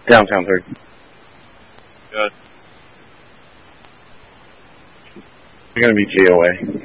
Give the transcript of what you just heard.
Downtown 3. Good. You're going to be GOA.